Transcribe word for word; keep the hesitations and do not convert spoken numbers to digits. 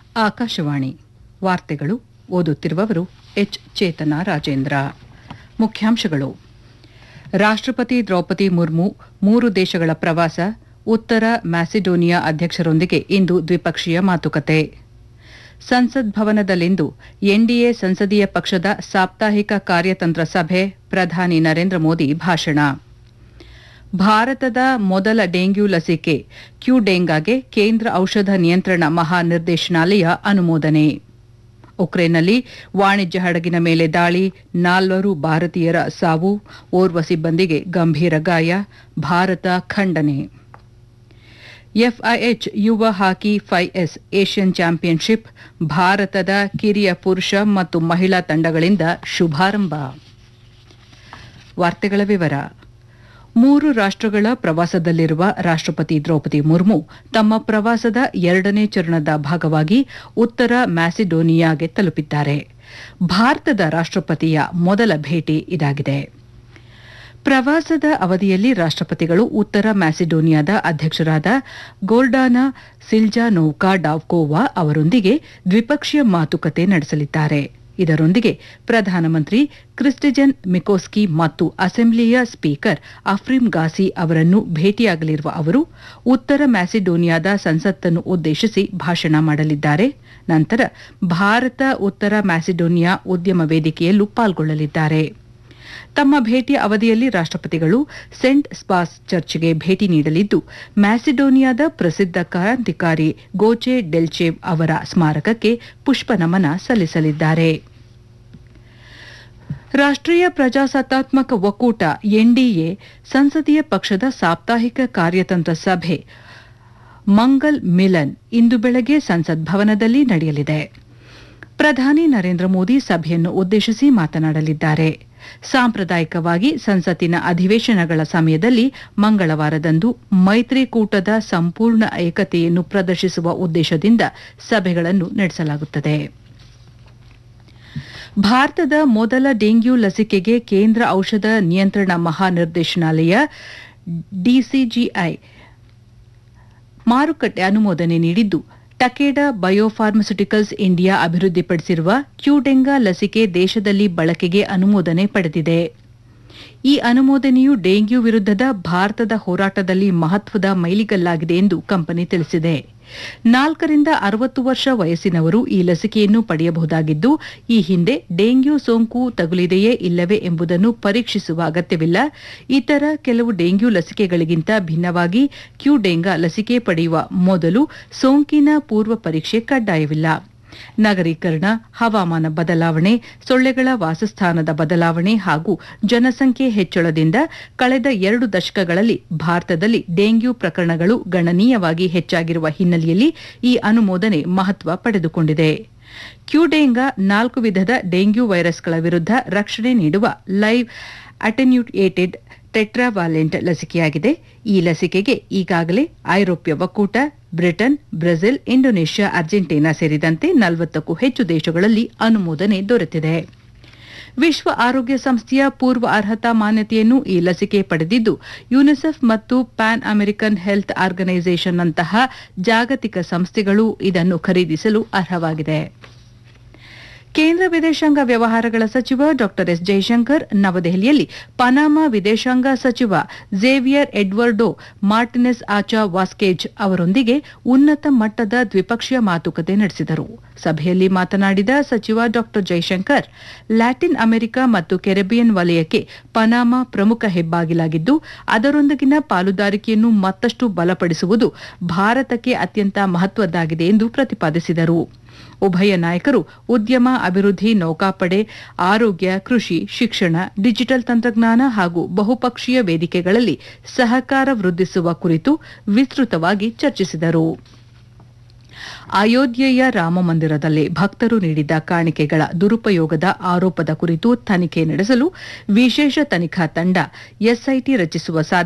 ಆಕಾಶವಾಣಿ ವಾರ್ತೆಗಳು ಓದುತ್ತಿರುವವರು ಎಚ್ ಚೇತನ ರಾಜೇಂದ್ರ. ಮುಖ್ಯಾಂಶಗಳು: ರಾಷ್ಟ್ರಪತಿ ದ್ರೌಪದಿ ಮುರ್ಮು ಮೂರು ದೇಶಗಳ ಪ್ರವಾಸ, ಉತ್ತರ ಮ್ಯಾಸಿಡೋನಿಯಾ ಅಧ್ಯಕ್ಷರೊಂದಿಗೆ ಇಂದು ದ್ವಿಪಕ್ಷೀಯ ಮಾತುಕತೆ. ಸಂಸತ್ ಭವನದಲ್ಲಿಂದು ಎನ್ಡಿಎ ಸಂಸದೀಯ ಪಕ್ಷದ ಸಾಪ್ತಾಹಿಕ ಕಾರ್ಯತಂತ್ರ ಸಭೆ, ಪ್ರಧಾನಿ ನರೇಂದ್ರ ಮೋದಿ ಭಾಷಣ. ಭಾರತದ ಮೊದಲ ಡೆಂಗ್ಯೂ ಲಸಿಕೆ ಕ್ಯೂಡೆಂಗಾಗೆ ಕೇಂದ್ರ ಔಷಧ ನಿಯಂತ್ರಣ ಮಹಾನಿರ್ದೇಶನಾಲಯ ಅನುಮೋದನೆ. ಉಕ್ರೇನ್ನಲ್ಲಿ ವಾಣಿಜ್ಯ ಹಡಗಿನ ಮೇಲೆ ದಾಳಿ, ನಾಲ್ವರು ಭಾರತೀಯರ ಸಾವು, ಓರ್ವ ಸಿಬ್ಬಂದಿಗೆ ಗಂಭೀರ ಗಾಯ, ಭಾರತ ಖಂಡನೆ. ಎಫ್ಐಎಚ್ ಯುವ ಹಾಕಿ ಫೈವ್ ಎಸ್ ಏಷ್ಯನ್ ಚಾಂಪಿಯನ್ಶಿಪ್ ಭಾರತದ ಕಿರಿಯ ಪುರುಷ ಮತ್ತು ಮಹಿಳಾ ತಂಡಗಳಿಂದ ಶುಭಾರಂಭ. ವಾರ್ತೆಗಳ ವಿವರ. ಮೂರು ರಾಷ್ಟ್ರಗಳ ಪ್ರವಾಸದಲ್ಲಿರುವ ರಾಷ್ಟ್ರಪತಿ ದ್ರೌಪದಿ ಮುರ್ಮು ತಮ್ಮ ಪ್ರವಾಸದ ಎರಡನೇ ಚರಣದ ಭಾಗವಾಗಿ ಉತ್ತರ ಮ್ಯಾಸಿಡೋನಿಯಾಗೆ ತಲುಪಿದ್ದಾರೆ. ಭಾರತದ ರಾಷ್ಟ್ರಪತಿಯ ಮೊದಲ ಭೇಟಿ ಇದಾಗಿದೆ. ಪ್ರವಾಸದ ಅವಧಿಯಲ್ಲಿ ರಾಷ್ಟ್ರಪತಿಗಳು ಉತ್ತರ ಮ್ಯಾಸಿಡೋನಿಯಾದ ಅಧ್ಯಕ್ಷರಾದ ಗೋರ್ಡಾನಾ ಸಿಲ್ಜಾನೋವ್ಕಾ ಡಾವ್ಕೋವಾ ಅವರೊಂದಿಗೆ ದ್ವಿಪಕ್ಷೀಯ ಮಾತುಕತೆ ನಡೆಸಲಿದ್ದಾರೆ. ಇದರೊಂದಿಗೆ ಪ್ರಧಾನಮಂತ್ರಿ ಕ್ರಿಸ್ಟಿಜನ್ ಮಿಕೋಸ್ಕಿ ಮತ್ತು ಅಸೆಂಬ್ಲಿಯ ಸ್ಪೀಕರ್ ಅಫ್ರಿಮ್ ಗಾಸಿ ಅವರನ್ನು ಭೇಟಿಯಾಗಲಿರುವ ಅವರು ಉತ್ತರ ಮ್ಯಾಸಿಡೋನಿಯಾದ ಸಂಸತ್ತನ್ನು ಉದ್ದೇಶಿಸಿ ಭಾಷಣ ಮಾಡಲಿದ್ದಾರೆ. ನಂತರ ಭಾರತ ಉತ್ತರ ಮ್ಯಾಸಿಡೋನಿಯಾ ಉದ್ಯಮ ವೇದಿಕೆಯಲ್ಲೂ ಪಾಲ್ಗೊಳ್ಳಲಿದ್ದಾರೆ. ತಮ್ಮ ಭೇಟಿಯ ಅವಧಿಯಲ್ಲಿ ರಾಷ್ಟ್ರಪತಿಗಳು ಸೆಂಟ್ ಸ್ಪಾಸ್ ಚರ್ಚ್ಗೆ ಭೇಟಿ ನೀಡಲಿದ್ದು, ಮ್ಯಾಸಿಡೋನಿಯಾದ ಪ್ರಸಿದ್ಧ ಕ್ರಾಂತಿಕಾರಿ ಗೋಚೆ ಡೆಲ್ಚೆವ್ ಅವರ ಸ್ಮಾರಕಕ್ಕೆ ಪುಷ್ಪನಮನ ಸಲ್ಲಿಸಲಿದ್ದಾರೆ. ರಾಷ್ಟ್ರೀಯ ಪ್ರಜಾಸತ್ತಾತ್ಮಕ ಒಕ್ಕೂಟ ಎನ್ಡಿಎ ಸಂಸದೀಯ ಪಕ್ಷದ ಸಾಪ್ತಾಹಿಕ ಕಾರ್ಯತಂತ್ರ ಸಭೆ ಮಂಗಲ್ ಮಿಲನ್ ಇಂದು ಬೆಳಗ್ಗೆ ಸಂಸತ್ ಭವನದಲ್ಲಿ ನಡೆಯಲಿದೆ. ಪ್ರಧಾನಿ ನರೇಂದ್ರ ಮೋದಿ ಸಭೆಯನ್ನು ಉದ್ದೇಶಿಸಿ ಮಾತನಾಡಲಿದ್ದಾರೆ. ಸಾಂಪ್ರದಾಯಿಕವಾಗಿ ಸಂಸತ್ತಿನ ಅಧಿವೇಶನಗಳ ಸಮಯದಲ್ಲಿ ಮಂಗಳವಾರದಂದು ಮೈತ್ರಿಕೂಟದ ಸಂಪೂರ್ಣ ಏಕತೆಯನ್ನು ಪ್ರದರ್ಶಿಸುವ ಉದ್ದೇಶದಿಂದ ಸಭೆಗಳನ್ನು ನಡೆಸಲಾಗುತ್ತದೆ. ಭಾರತದ ಮೊದಲ ಡೆಂಗ್ಯೂ ಲಸಿಕೆಗೆ ಕೇಂದ್ರ ಔಷಧ ನಿಯಂತ್ರಣ ಮಹಾನಿರ್ದೇಶನಾಲಯ ಡಿಸಿಜಿಐ ಮಾರುಕಟ್ಟೆ ಅನುಮೋದನೆ ನೀಡಿದ್ದು, ಟಕೇಡಾ ಬಯೋಫಾರ್ಮಸ್ಯೂಟಿಕಲ್ಸ್ ಇಂಡಿಯಾ ಅಭಿವೃದ್ಧಿಪಡಿಸಿರುವ ಕ್ಯೂಡೆಂಗಾ ಲಸಿಕೆ ದೇಶದಲ್ಲಿ ಬಳಕೆಗೆ ಅನುಮೋದನೆ ಪಡೆದಿದೆ. ಈ ಅನುಮೋದನೆಯು ಡೆಂಗ್ಯೂ ವಿರುದ್ಧದ ಭಾರತದ ಹೋರಾಟದಲ್ಲಿ ಮಹತ್ವದ ಮೈಲಿಗಲ್ಲಾಗಿದೆ ಎಂದು ಕಂಪನಿ ತಿಳಿಸಿದೆ. ನಾಲ್ಕರಿಂದ ಅರವತ್ತು ವರ್ಷ ವಯಸ್ಸಿನವರು ಈ ಲಸಿಕೆಯನ್ನು ಪಡೆಯಬಹುದಾಗಿದ್ದು, ಈ ಹಿಂದೆ ಡೆಂಗ್ಯೂ ಸೋಂಕು ತಗುಲಿದೆಯೇ ಇಲ್ಲವೇ ಎಂಬುದನ್ನು ಪರೀಕ್ಷಿಸುವ ಅಗತ್ಯವಿಲ್ಲ. ಇತರ ಕೆಲವು ಡೆಂಗ್ಯೂ ಲಸಿಕೆಗಳಿಗಿಂತ ಭಿನ್ನವಾಗಿ ಕ್ಯೂಡೆಂಗಾ ಲಸಿಕೆ ಪಡೆಯುವ ಮೊದಲು ಸೋಂಕಿನ ಪೂರ್ವ ಪರೀಕ್ಷೆ ಕಡ್ಡಾಯವಿಲ್ಲ. ನಗರೀಕರಣ, ಹವಾಮಾನ ಬದಲಾವಣೆ, ಸೊಳ್ಳೆಗಳ ವಾಸಸ್ಥಾನದ ಬದಲಾವಣೆ ಹಾಗೂ ಜನಸಂಖ್ಯೆ ಹೆಚ್ಚಳದಿಂದ ಕಳೆದ ಎರಡು ದಶಕಗಳಲ್ಲಿ ಭಾರತದಲ್ಲಿ ಡೆಂಗ್ಯೂ ಪ್ರಕರಣಗಳು ಗಣನೀಯವಾಗಿ ಹೆಚ್ಚಾಗಿರುವ ಹಿನ್ನೆಲೆಯಲ್ಲಿ ಈ ಅನುಮೋದನೆ ಮಹತ್ವ ಪಡೆದುಕೊಂಡಿದೆ. ಕ್ಯೂಡೆಂಗಾ ನಾಲ್ಕು ವಿಧದ ಡೆಂಗ್ಯೂ ವೈರಸ್ಗಳ ವಿರುದ್ಧ ರಕ್ಷಣೆ ನೀಡುವ ಲೈವ್ ಅಟೆನ್ಯೂಯೇಟೆಡ್ ಟೆಟ್ರಾವಾಲೆಂಟ್ ಲಸಿಕೆಯಾಗಿದೆ. ಈ ಲಸಿಕೆಗೆ ಈಗಾಗಲೇ ಐರೋಪ್ಯ ಒಕ್ಕೂಟ, ಬ್ರಿಟನ್, ಬ್ರೆಜಿಲ್, ಇಂಡೋನೇಷ್ಯಾ, ಅರ್ಜೆಂಟೀನಾ ಸೇರಿದಂತೆ ನಲವತ್ತಕ್ಕೂ ಹೆಚ್ಚು ದೇಶಗಳಲ್ಲಿ ಅನುಮೋದನೆ ದೊರೆತಿದೆ. ವಿಶ್ವ ಆರೋಗ್ಯ ಸಂಸ್ಥೆಯ ಪೂರ್ವ ಅರ್ಹತಾ ಮಾನ್ಯತೆಯನ್ನು ಈ ಲಸಿಕೆ ಪಡೆದಿದ್ದು, ಯುನಿಸೆಫ್ ಮತ್ತು ಪ್ಯಾನ್ ಅಮೆರಿಕನ್ ಹೆಲ್ತ್ ಆರ್ಗನೈಸೇಷನ್ನಂತಹ ಜಾಗತಿಕ ಸಂಸ್ಥೆಗಳು ಇದನ್ನು ಖರೀದಿಸಲು ಅರ್ಹವಾಗಿದೆ. ಕೇಂದ್ರ ವಿದೇಶಾಂಗ ವ್ಯವಹಾರಗಳ ಸಚಿವ ಡಾ ಎಸ್ ಜೈಶಂಕರ್ ನವದೆಹಲಿಯಲ್ಲಿ ಪನಾಮಾ ವಿದೇಶಾಂಗ ಸಚಿವ ಝೇವಿಯರ್ ಎಡ್ವರ್ಡೋ ಮಾರ್ಟಿನೆಸ್ ಆಚಾ ವಾಸ್ಕೇಜ್ ಅವರೊಂದಿಗೆ ಉನ್ನತ ಮಟ್ಟದ ದ್ವಿಪಕ್ಷೀಯ ಮಾತುಕತೆ ನಡೆಸಿದರು. ಸಭೆಯಲ್ಲಿ ಮಾತನಾಡಿದ ಸಚಿವ ಡಾ ಜೈಶಂಕರ್, ಲ್ಯಾಟಿನ್ ಅಮೆರಿಕ ಮತ್ತು ಕೆರೆಬಿಯನ್ ವಲಯಕ್ಕೆ ಪನಾಮಾ ಪ್ರಮುಖ ಹೆಬ್ಬಾಗಿಲಾಗಿದ್ದು, ಅದರೊಂದಿಗಿನ ಪಾಲುದಾರಿಕೆಯನ್ನು ಮತ್ತಷ್ಟು ಬಲಪಡಿಸುವುದು ಭಾರತಕ್ಕೆ ಅತ್ಯಂತ ಮಹತ್ವದ್ದಾಗಿದೆ ಎಂದು ಪ್ರತಿಪಾದಿಸಿದರು. ಉಭಯ ನಾಯಕರು ಉದ್ಯಮ ಅಭಿವೃದ್ಧಿ, ನೌಕಾಪಡೆ, ಆರೋಗ್ಯ, ಕೃಷಿ, ಶಿಕ್ಷಣ, ಡಿಜಿಟಲ್ ತಂತ್ರಜ್ಞಾನ ಹಾಗೂ ಬಹುಪಕ್ಷೀಯ ವೇದಿಕೆಗಳಲ್ಲಿ ಸಹಕಾರ ವೃದ್ಧಿಸುವ ಕುರಿತು ವಿಸ್ತೃತವಾಗಿ ಚರ್ಚಿಸಿದರು. ಅಯೋಧ್ಯೆಯ ರಾಮಮಂದಿರದಲ್ಲಿ ಭಕ್ತರು ನೀಡಿದ್ದ ಕಾಣಿಕೆಗಳ ದುರುಪಯೋಗದ ಆರೋಪದ ಕುರಿತು ತನಿಖೆ ನಡೆಸಲು ವಿಶೇಷ ತನಿಖಾ ತಂಡ ಎಸ್ಐಟಿ ರಚಿಸುವ ಸಾಧ್ಯತೆ